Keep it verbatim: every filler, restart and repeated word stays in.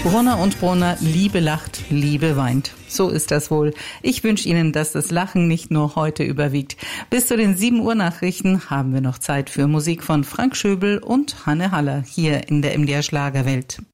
Brunner und Brunner, Liebe lacht, Liebe weint. So ist das wohl. Ich wünsche Ihnen, dass das Lachen nicht nur heute überwiegt. Bis zu den sieben Uhr Nachrichten haben wir noch Zeit für Musik von Frank Schöbel und Hanne Haller hier in der M D R Schlagerwelt.